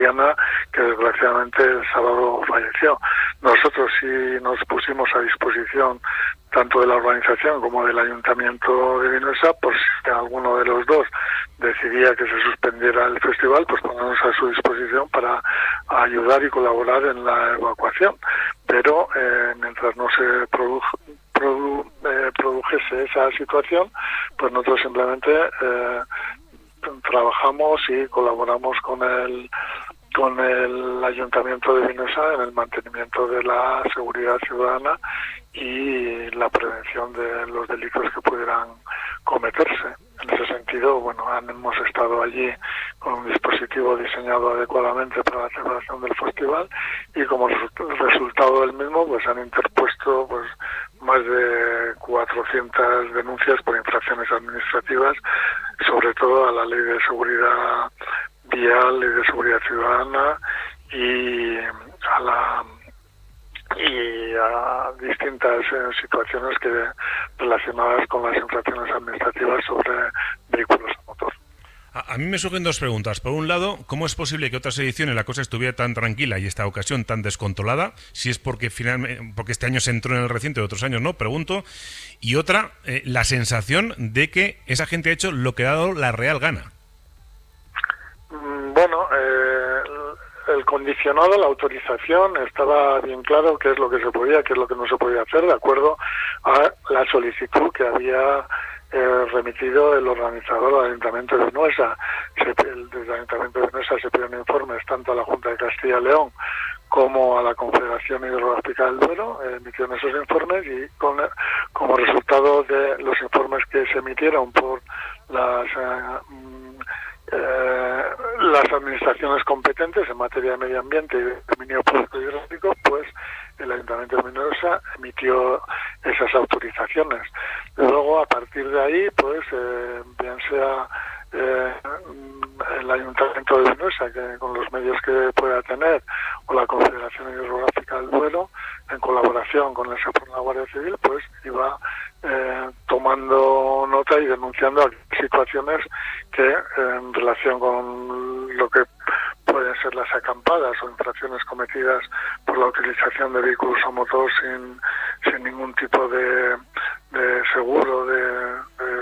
Diana, que desgraciadamente el sábado falleció. Nosotros sí nos pusimos a disposición tanto de la organización como del Ayuntamiento de Vinuesa, por si alguno de los dos decidía que se suspendiera el festival, pues ponernos a su disposición para ayudar y colaborar en la evacuación. Pero mientras no se produjese esa situación, pues nosotros simplemente trabajamos y colaboramos con el Ayuntamiento de Vinuesa en el mantenimiento de la seguridad ciudadana y la prevención de los delitos que pudieran cometerse. En ese sentido, bueno, hemos estado allí con un dispositivo diseñado adecuadamente para la celebración del festival y como resultado del mismo, pues han interpuesto pues más de 400 denuncias por infracciones administrativas, sobre todo a la Ley de Seguridad Vial, Ley de Seguridad Ciudadana y a distintas situaciones relacionadas con las infracciones administrativas sobre vehículos a motor. A mí me surgen dos preguntas. Por un lado, ¿cómo es posible que otras ediciones la cosa estuviera tan tranquila y esta ocasión tan descontrolada? Si es porque este año se entró en el recinto y otros años no, pregunto. Y otra, la sensación de que esa gente ha hecho lo que ha dado la real gana. Bueno, el condicionado, la autorización, estaba bien claro qué es lo que se podía, qué es lo que no se podía hacer, de acuerdo a la solicitud que había remitido el organizador al Ayuntamiento de Vinuesa. Desde el Ayuntamiento de Vinuesa se pidieron informes tanto a la Junta de Castilla y León como a la Confederación Hidrográfica del Duero, emitieron esos informes y como resultado de los informes que se emitieron por las administraciones competentes en materia de medio ambiente y de dominio público y hidráulico, pues el Ayuntamiento de Vinuesa emitió esas autorizaciones. Luego, a partir de ahí, pues bien sea el Ayuntamiento de Vinuesa, que con los medios que pueda tener, o la Confederación Hidrográfica del Duero, en colaboración con el SEPUR y la Guardia Civil, pues iba tomando nota y denunciando situaciones que en relación con lo que pueden ser las acampadas o infracciones cometidas por la utilización de vehículos a motor sin ningún tipo de seguro, de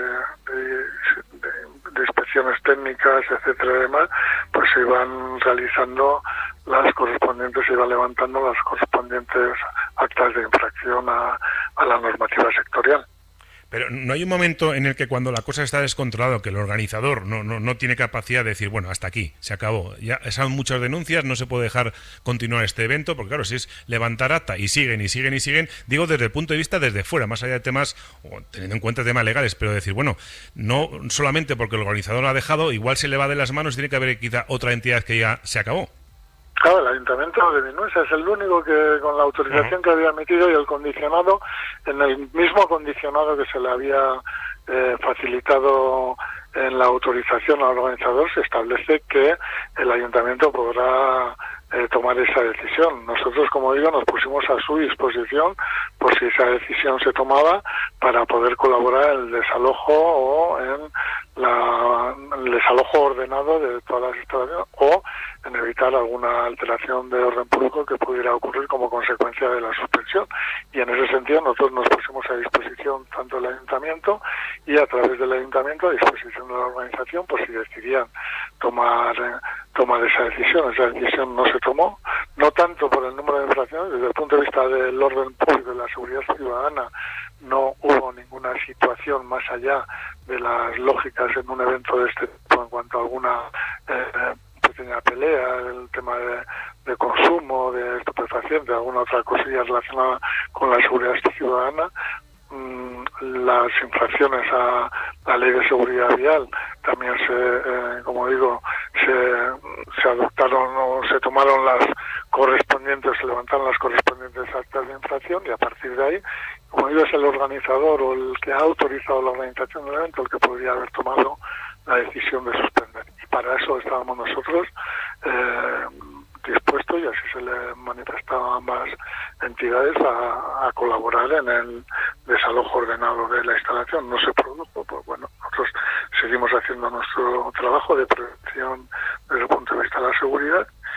inspecciones técnicas, etcétera y demás, pues se iban realizando las correspondientes, se iban levantando las correspondientes actas de infracción a la normativa sectorial. Pero no hay un momento en el que cuando la cosa está descontrolada, que el organizador no tiene capacidad de decir, bueno, hasta aquí, se acabó. Ya son muchas denuncias, no se puede dejar continuar este evento, porque claro, si es levantar acta y siguen, digo desde el punto de vista desde fuera, más allá de temas, o teniendo en cuenta temas legales, pero decir, bueno, no solamente porque el organizador lo ha dejado, igual se le va de las manos y tiene que haber quizá otra entidad que ya se acabó. Claro, el Ayuntamiento de Vinuesa es el único que con la autorización que había emitido y el condicionado, en el mismo condicionado que se le había facilitado en la autorización al organizador, se establece que el Ayuntamiento podrá tomar esa decisión. Nosotros, como digo, nos pusimos a su disposición por si esa decisión se tomaba para poder colaborar en el desalojo o en el desalojo ordenado de todas las instalaciones o en evitar alguna alteración de orden público que pudiera ocurrir como consecuencia de la suspensión. Y en ese sentido nosotros nos pusimos a disposición tanto del Ayuntamiento y a través del Ayuntamiento a disposición de la organización por si decidían tomar esa decisión. Esa decisión no se tomó, no tanto por el número de infracciones, desde el punto de vista del orden público y de la seguridad ciudadana no hubo ninguna situación más allá de las lógicas en un evento de este tipo en cuanto a alguna pequeña pelea, el tema de consumo, de estupefacientes, alguna otra cosilla relacionada con la seguridad ciudadana. Las infracciones a la Ley de Seguridad Vial también como digo, se adoptaron o se tomaron las correspondientes, se levantaron las correspondientes actas de infracción y a partir de ahí, como digo, es el organizador o el que ha autorizado la organización del evento el que podría haber tomado la decisión de suspender. Y para eso estábamos nosotros dispuestos, y así se le manifestaban ambas entidades a colaborar en el desalojo ordenado de la instalación. No se produjo, pues bueno, nosotros seguimos haciendo nuestro trabajo de prevención desde el punto de vista de la seguridad